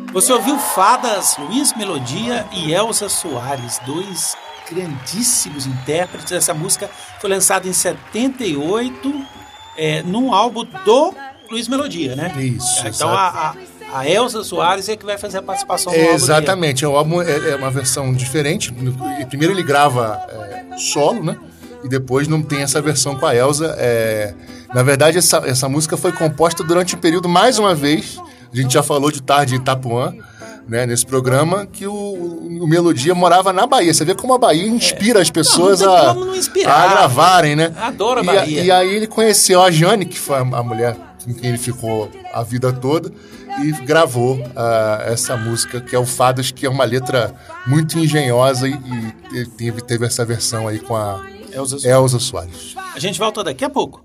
Você ouviu Fadas, Luiz Melodia e Elza Soares, dois grandíssimos intérpretes. Essa música foi lançada em 78, num álbum do Luiz Melodia, né? Isso. Então a Elza Soares é que vai fazer a participação no álbum. Exatamente, o álbum é uma versão diferente. Primeiro ele grava solo, né? E depois não tem essa versão com a Elza. Na verdade, essa música foi composta durante um período, mais uma vez, a gente já falou de Tarde em Itapuã, né, nesse programa, que o Melodia morava na Bahia. Você vê como a Bahia inspira as pessoas a gravarem, né? Adoro a Bahia. E aí ele conheceu a Jane, que foi a mulher com quem ele ficou a vida toda, e gravou essa música, que é o Fadas, que é uma letra muito engenhosa, e teve essa versão aí com a Elza Soares. A gente volta daqui a pouco.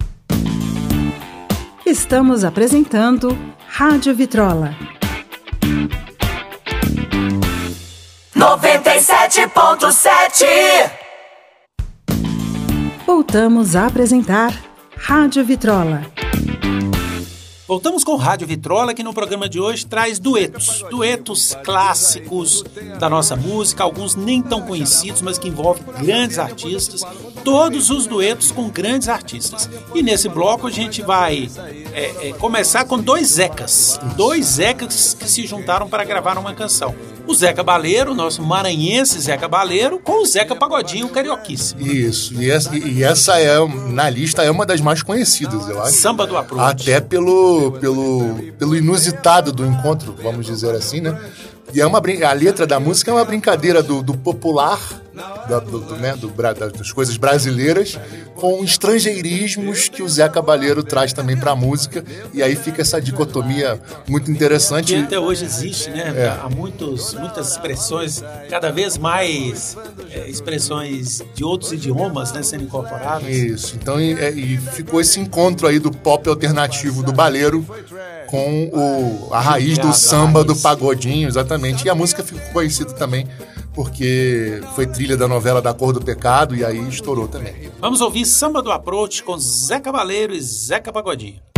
Estamos apresentando Rádio Vitrola 97.7. Voltamos a apresentar Rádio Vitrola. Voltamos com Rádio Vitrola, que no programa de hoje traz duetos clássicos da nossa música, alguns nem tão conhecidos, mas que envolvem grandes artistas, todos os duetos com grandes artistas. E nesse bloco a gente vai começar com dois Zecas que se juntaram para gravar uma canção. O Zeca Baleiro, nosso maranhense Zeca Baleiro, com o Zeca Pagodinho, carioquíssimo. Isso, e essa na lista é uma das mais conhecidas, eu acho. Samba do Approach. Até pelo inusitado do encontro, vamos dizer assim, né? E a letra da música é uma brincadeira do popular, das coisas brasileiras, com estrangeirismos que o Zeca Baleiro traz também para a música, e aí fica essa dicotomia muito interessante. Que até hoje existe, né? Há muitas expressões, cada vez mais expressões de outros idiomas, né, sendo incorporadas. Isso, então e ficou esse encontro aí do pop alternativo do Baleiro com a raiz do samba, do pagodinho, exatamente. E a música ficou conhecida também porque foi trilha da novela Da Cor do Pecado, e aí estourou também. Vamos ouvir Samba do Approach com Zeca Baleiro e Zeca Pagodinho.